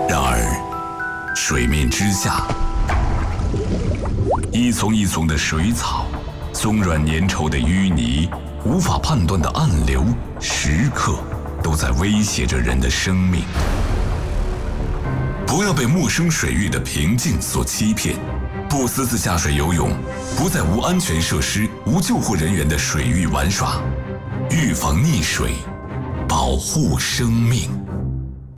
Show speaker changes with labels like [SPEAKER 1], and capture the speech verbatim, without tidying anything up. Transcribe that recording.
[SPEAKER 1] 然而，水面之下，一丛一丛的水草，松软粘稠的淤泥，无法判断的暗流，时刻都在威胁着人的生命。不要被陌生水域的平静所欺骗，不私自下水游泳，不在无安全设施、无救护人员的水域玩耍，预防溺水，保护生命。